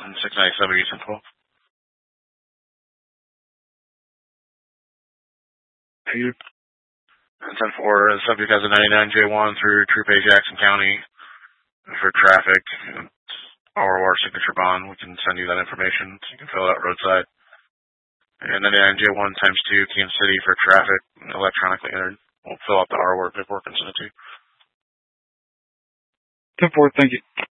and 697 East and 12. And 10-4, the subject has a 99 J1 through Troop A Jackson County for traffic. ROR signature bond. We can send you that information so you can fill it out roadside. And 99 J1 times 2 Kansas City for traffic electronically entered. We'll fill out the ROR paperwork and send it to you. 10-4, thank you.